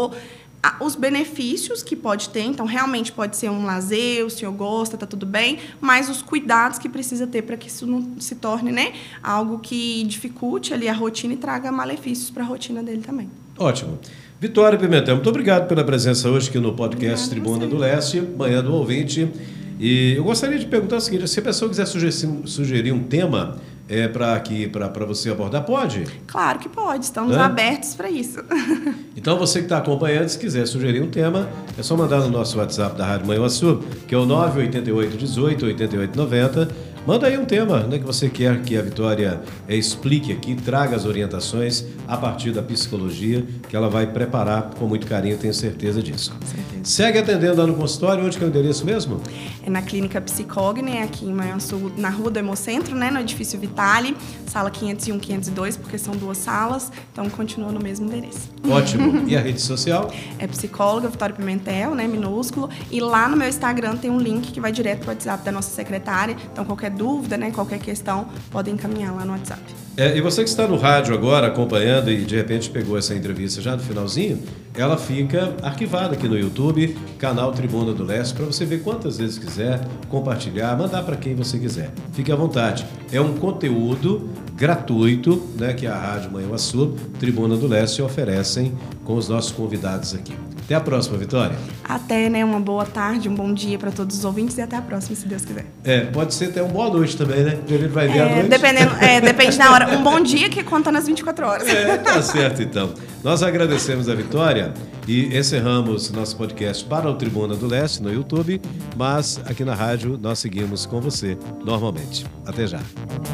dou os benefícios que pode ter, então realmente pode ser um lazer, o senhor gosta, tá tudo bem, mas os cuidados que precisa ter para que isso não se torne, né, algo que dificulte ali a rotina e traga malefícios para a rotina dele também. Ótimo. Vitória Pimentel, muito obrigado pela presença hoje aqui no podcast Tribuna do Leste, Manhã do Ouvinte. E eu gostaria de perguntar o seguinte: se a pessoa quiser sugerir um tema para você abordar, pode? Claro que pode, estamos abertos para isso. Então, você que está acompanhando, se quiser sugerir um tema, é só mandar no nosso WhatsApp da Rádio Manhuaçu, que é o 988 18 88 90. Manda aí um tema, né, que você quer que a Vitória explique aqui, traga as orientações a partir da psicologia, que ela vai preparar com muito carinho, tenho certeza disso. Segue atendendo lá no consultório, onde que é o endereço mesmo? É na Clínica Psicogni, aqui em Manhuaçu, na Rua do Hemocentro, né, no edifício Vitale, sala 501, 502, porque são 2 salas, então continua no mesmo endereço. Ótimo. E a rede social? É psicóloga Vitória Pimentel, né, minúsculo, e lá no meu Instagram tem um link que vai direto para o WhatsApp da nossa secretária, então qualquer dúvida, né, qualquer questão, podem encaminhar lá no WhatsApp. E você que está no rádio agora, acompanhando e de repente pegou essa entrevista já no finalzinho, ela fica arquivada aqui no YouTube, canal Tribuna do Leste, para você ver quantas vezes quiser, compartilhar, mandar para quem você quiser. Fique à vontade. É um conteúdo gratuito, né, que a Rádio Manhuaçu, Tribuna do Leste, oferecem com os nossos convidados aqui. Até a próxima, Vitória. Até, né? Uma boa tarde, um bom dia para todos os ouvintes e até a próxima, se Deus quiser. Pode ser até uma boa noite também, né? A gente vai ver à noite. Depende da hora. Um bom dia que conta nas 24 horas. Tá certo, então. Nós agradecemos a Vitória e encerramos nosso podcast para o Tribuna do Leste no YouTube, mas aqui na rádio nós seguimos com você normalmente. Até já.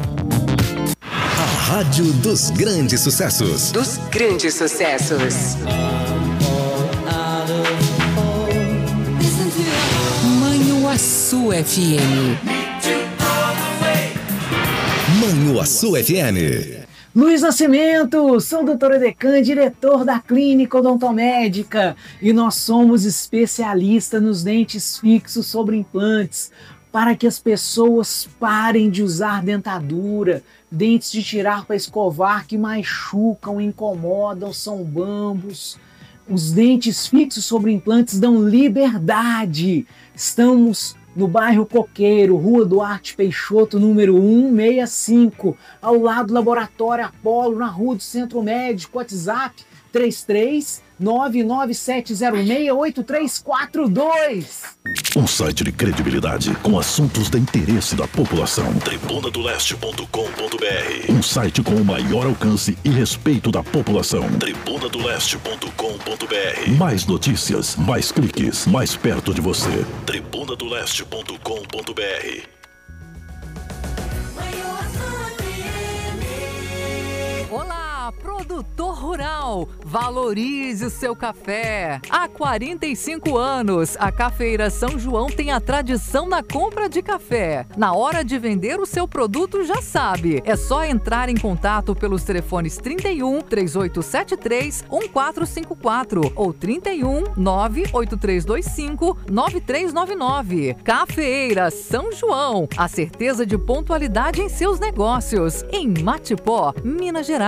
A Rádio dos Grandes Sucessos. Dos grandes sucessos. Manhuaçu FM. Manhuaçu FM. Luiz Nascimento, sou o Dr. Edecan, diretor da Clínica Odontomédica, e nós somos especialistas nos dentes fixos sobre implantes, para que as pessoas parem de usar dentadura, dentes de tirar para escovar que machucam, incomodam, são bambos. Os dentes fixos sobre implantes dão liberdade. Estamos no bairro Coqueiro, Rua Duarte Peixoto, número 165, ao lado do Laboratório Apolo, na Rua do Centro Médico. WhatsApp 33-99706-8342. Um site de credibilidade com assuntos de interesse da população. tribunadoleste.com.br. Um site com o maior alcance e respeito da população. tribunadoleste.com.br. Mais notícias, mais cliques, mais perto de você. tribunadoleste.com.br. Olá, produtor rural, valorize o seu café. Há 45 anos, a Cafeira São João tem a tradição na compra de café. Na hora de vender o seu produto, já sabe, é só entrar em contato pelos telefones 31 3873 1454 ou 31 98325 9399. Cafeira São João, a certeza de pontualidade em seus negócios, em Matipó, Minas Gerais.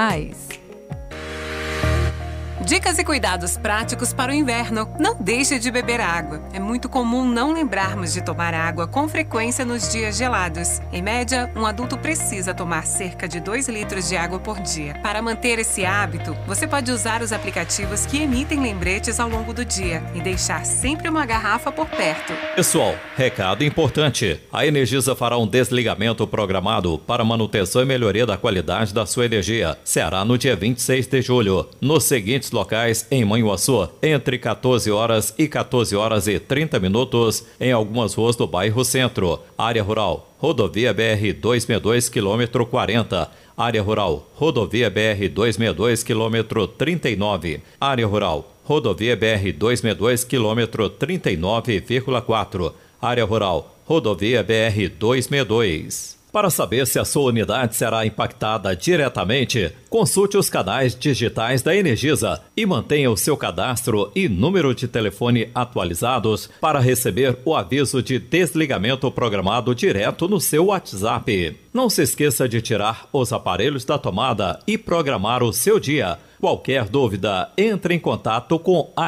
Dicas e cuidados práticos para o inverno. Não deixe de beber água. É muito comum não lembrarmos de tomar água com frequência nos dias gelados. Em média, um adulto precisa tomar cerca de 2 litros de água por dia. Para manter esse hábito, você pode usar os aplicativos que emitem lembretes ao longo do dia e deixar sempre uma garrafa por perto. Pessoal, recado importante. A Energisa fará um desligamento programado para manutenção e melhoria da qualidade da sua energia. Será no dia 26 de julho, nos seguintes locais em Manhuaçu, entre 14 horas e 14 horas e 30 minutos, em algumas ruas do bairro Centro. Área Rural, Rodovia BR 262, quilômetro 40. Área Rural, Rodovia BR 262, quilômetro 39. Área Rural, Rodovia BR 262, quilômetro 39,4. Área Rural, Rodovia BR 262. Para saber se a sua unidade será impactada diretamente, consulte os canais digitais da Energisa e mantenha o seu cadastro e número de telefone atualizados para receber o aviso de desligamento programado direto no seu WhatsApp. Não se esqueça de tirar os aparelhos da tomada e programar o seu dia. Qualquer dúvida, entre em contato com a